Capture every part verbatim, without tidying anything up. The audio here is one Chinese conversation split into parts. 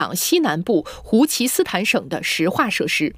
朗西南部胡奇斯坦省的石化设施。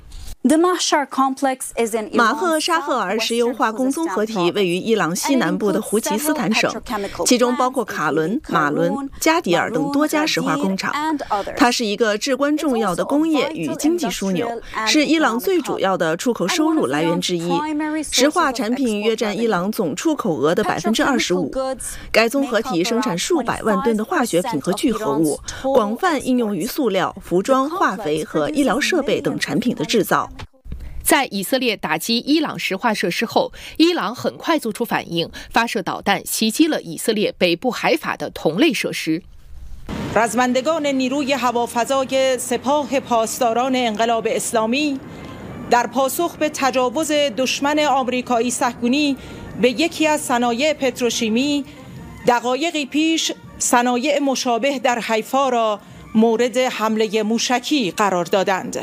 马赫沙赫尔石油化工综合体位于伊朗西南部的胡奇斯坦省，其中包括卡伦、马伦、加迪尔等多家石化工厂。它是一个至关重要的工业与经济枢纽，是伊朗最主要的出口收入来源之一。石化产品约占伊朗总出口额的百分之二十五。该综合体生产数百万吨的化学品和聚合物，广泛应用于塑料、服装、化肥和医疗设备等产品的制造。 在以色列打击伊朗石化设施后，伊朗很快做出反应，发射导弹袭击了以色列北部海法的同类设施。 رزمندگان نیروی هوافضای سپاه پاسداران انقلاب اسلامی در پاسخ به تجاوز دشمن آمریکایی صهیونی به یکی از صنایع پتروشیمی دقایقی پیش صنایع مشابه در حیفا را مورد حمله موشکی قرار دادند.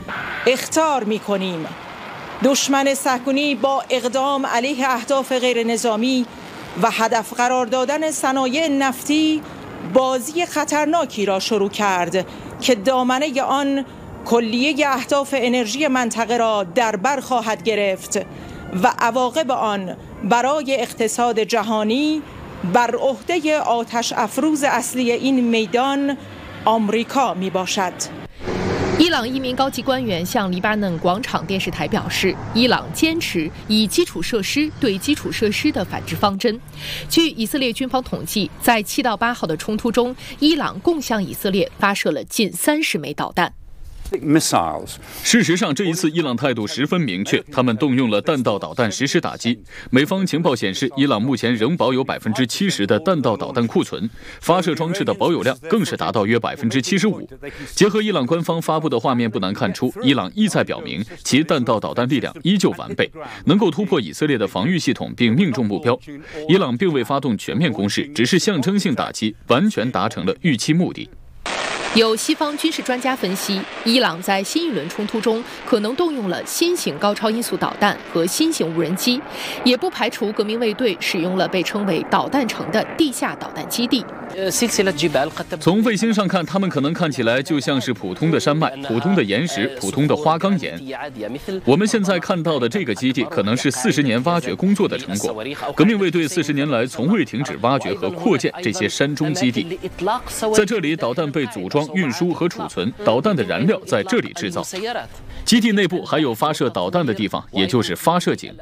اخطار می‌کنیم دشمن صهیونی با اقدام علیه اهداف غیر نظامی و هدف قرار دادن صنایع نفتی بازی خطرناکی را شروع کرد که دامنه آن کلیه اهداف انرژی منطقه را در بر خواهد گرفت و عواقب آن برای اقتصاد جهانی بر عهده آتش افروز اصلی این میدان آمریکا میباشد. 伊朗一名高级官员向黎巴嫩广场电视台表示，伊朗坚持以基础设施对基础设施的反制方针。据以色列军方统计，在七到八号的冲突中，伊朗共向以色列发射了近三十枚导弹。 事实上，这一次伊朗态度十分明确，他们动用了弹道导弹实施打击。美方情报显示，伊朗目前仍保有百分之七十的弹道导弹库存，发射装置的保有量更是达到约百分之七十五。结合伊朗官方发布的画面，不难看出，伊朗意在表明其弹道导弹力量依旧完备，能够突破以色列的防御系统并命中目标。伊朗并未发动全面攻势，只是象征性打击，完全达成了预期目的。 有西方军事专家分析，伊朗在新一轮冲突中可能动用了新型高超音速导弹和新型无人机，也不排除革命卫队使用了被称为“导弹城”的地下导弹基地。 从卫星上看，它们可能看起来就像是普通的山脉、普通的岩石、普通的花岗岩。我们现在看到的这个基地，可能是四十年挖掘工作的成果。革命卫队四十年来从未停止挖掘和扩建这些山中基地，在这里，导弹被组装、 运输和储存，导弹的燃料在这里制造。基地内部还有发射导弹的地方，也就是发射井。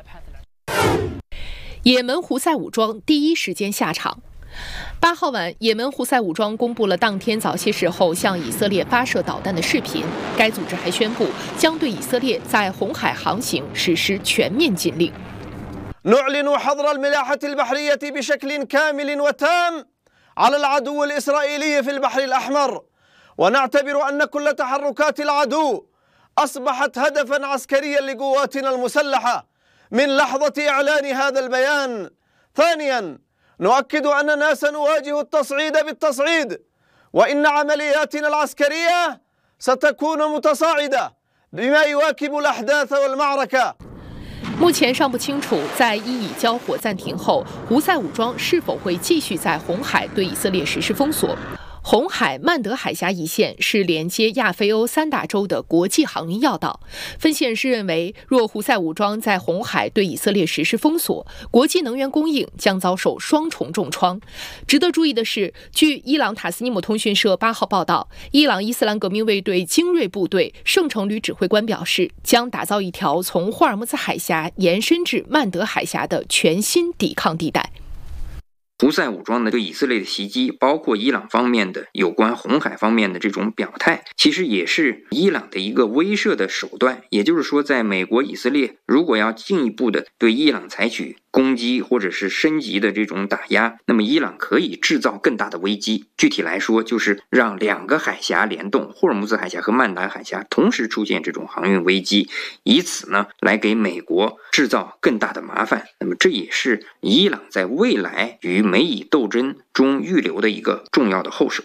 也门胡塞武装第一时间下场。八号晚，也门胡塞武装公布了当天早些时候向以色列发射导弹的视频。该组织还宣布将对以色列在红海航行实施全面禁令。 نعلن حظر الملاحة البحرية بشكل كامل وتام على العدو الإسرائيلي في البحر الأحمر. ونعتبر أن كل تحركات العدو أصبحت هدفا عسكريا لقواتنا المسلحة من لحظة إعلان هذا البيان. ثانيا نؤكد أننا سنواجه التصعيد بالتصعيد وإن عملياتنا العسكرية ستكون متصاعدة بما يواكب الأحداث والمعركة. 目前尚不清楚，在伊以交火暂停后，胡塞武装是否会继续在红海对以色列实施封锁。 红海曼德海峡一线是连接亚非欧三大洲的国际航运要道。分析人士认为，若胡塞武装在红海对以色列实施封锁，国际能源供应将遭受双重重创。值得注意的是，据伊朗塔斯尼姆通讯社八号报道，伊朗伊斯兰革命卫队精锐部队圣城旅指挥官表示，将打造一条从霍尔木兹海峡延伸至曼德海峡的全新抵抗地带。 胡塞武装的对以色列的袭击，包括伊朗方面的有关红海方面的这种表态，其实也是伊朗的一个威慑的手段。也就是说，在美国、以色列如果要进一步的对伊朗采取攻击或者是升级的这种打压，那么伊朗可以制造更大的危机。具体来说，就是让两个海峡联动，霍尔木兹海峡和曼达海峡同时出现这种航运危机，以此呢来给美国制造更大的麻烦。那么这也是伊朗在未来与 美以斗争中预留的一个重要的后手。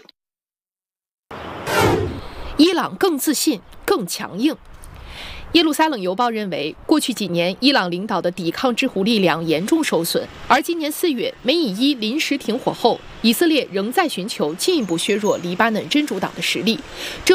伊朗更自信、更强硬。耶路撒冷邮报认为，过去几年伊朗领导的抵抗之狐力量严重受损，而今年四月美以伊临时停火后，以色列仍在寻求进一步削弱黎巴嫩真主党的实力。这